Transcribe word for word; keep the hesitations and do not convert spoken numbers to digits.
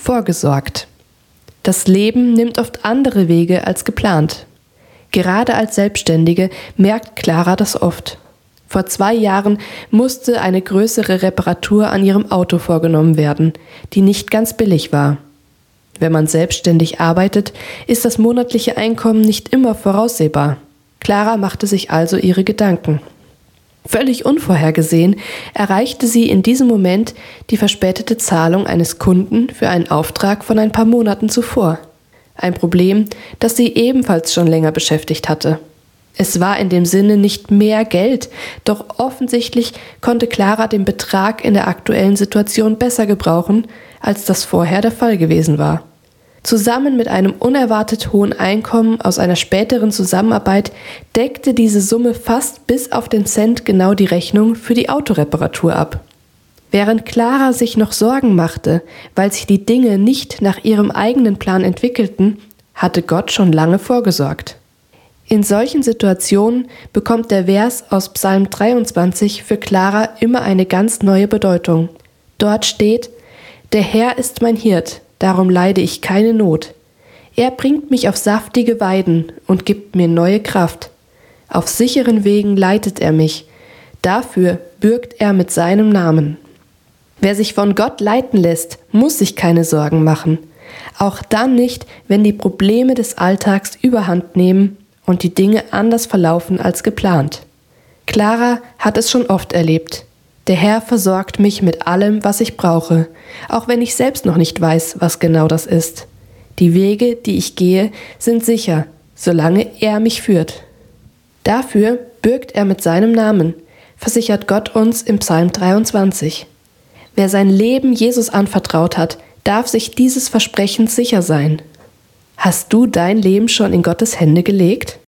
vorgesorgt. Das Leben nimmt oft andere Wege als geplant. Gerade als Selbstständige merkt Clara das oft. Vor zwei Jahren musste eine größere Reparatur an ihrem Auto vorgenommen werden, die nicht ganz billig war. Wenn man selbstständig arbeitet, ist das monatliche Einkommen nicht immer voraussehbar. Clara machte sich also ihre Gedanken. Völlig unvorhergesehen erreichte sie in diesem Moment die verspätete Zahlung eines Kunden für einen Auftrag von ein paar Monaten zuvor. Ein Problem, das sie ebenfalls schon länger beschäftigt hatte. Es war in dem Sinne nicht mehr Geld, doch offensichtlich konnte Clara den Betrag in der aktuellen Situation besser gebrauchen, als das vorher der Fall gewesen war. Zusammen mit einem unerwartet hohen Einkommen aus einer späteren Zusammenarbeit deckte diese Summe fast bis auf den Cent genau die Rechnung für die Autoreparatur ab. Während Clara sich noch Sorgen machte, weil sich die Dinge nicht nach ihrem eigenen Plan entwickelten, hatte Gott schon lange vorgesorgt. In solchen Situationen bekommt der Vers aus Psalm dreiundzwanzig für Clara immer eine ganz neue Bedeutung. Dort steht: Der Herr ist mein Hirt, darum leide ich keine Not. Er bringt mich auf saftige Weiden und gibt mir neue Kraft. Auf sicheren Wegen leitet er mich. Dafür bürgt er mit seinem Namen. Wer sich von Gott leiten lässt, muss sich keine Sorgen machen. Auch dann nicht, wenn die Probleme des Alltags überhand nehmen und die Dinge anders verlaufen als geplant. Clara hat es schon oft erlebt. Der Herr versorgt mich mit allem, was ich brauche, auch wenn ich selbst noch nicht weiß, was genau das ist. Die Wege, die ich gehe, sind sicher, solange er mich führt. Dafür bürgt er mit seinem Namen, versichert Gott uns im Psalm dreiundzwanzig. Wer sein Leben Jesus anvertraut hat, darf sich dieses Versprechens sicher sein. Hast du dein Leben schon in Gottes Hände gelegt?